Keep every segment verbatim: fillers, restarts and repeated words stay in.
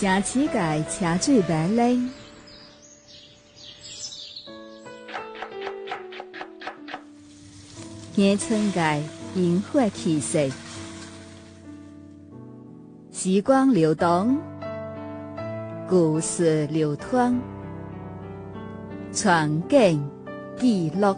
城市界车水马龙，乡村界萤火气息，时光流动，故事流淌，传景记录。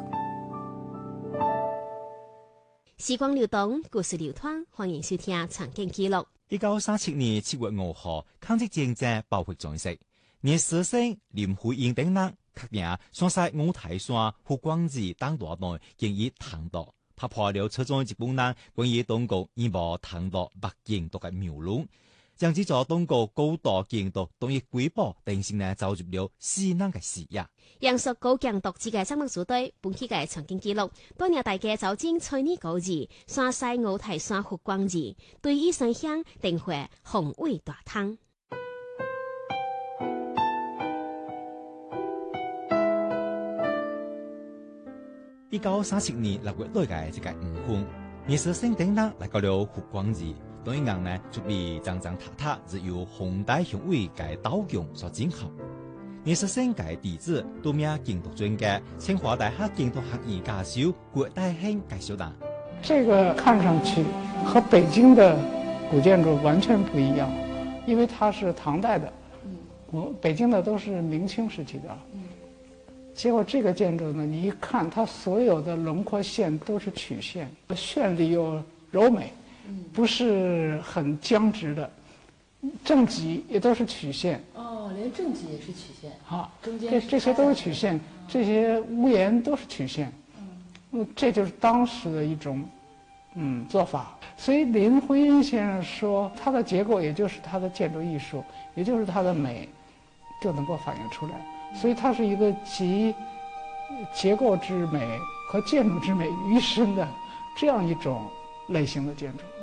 时光流动，故事流淌，欢迎收听《场景记录》。 一九三七年七月五號，抗日戰爭爆發狀勢，葉士生、林徽因等人確認上山五台山湖廣寺等大內建議談到，拍破了初中一本人關於當局以無談到北京獨嘅謬論，將之咗當局高度監督同意舉報，定性呢走入了死人嘅視野。 楊述高強獨自嘅節目組隊，本期嘅場景記錄，當日大家走進翠泥高寺、山西五台山湖廣寺，對醫生鄉定會宏偉大湯。 一九三七年六月對嘅一個五分，葉士生等人來到了湖廣寺，當一人呢就被張張塔塔是由紅帶鄉委嘅導遊所整合。葉士生嘅弟子都名建築專家，清華大學建築學院教授郭大興介紹的。 這個看上去和北京的古建築完全不一樣，因為它是唐代的，我北京的都是明清時期的。結果這個建築呢，你一看它所有的輪廓線都是曲線，絢麗又柔美，不是很僵直的。正脊也都是曲線。 哦，連正脊也是曲線。 好， 中間這這些都是曲線，這些屋檐都是曲線。嗯，這就是當時的一種嗯做法。所以林徽因先生說，它的結構也就是它的建築藝術，也就是它的美，就能夠反映出來。所以它是一個集結構之美和建築之美於一身的這樣一種類型的建築。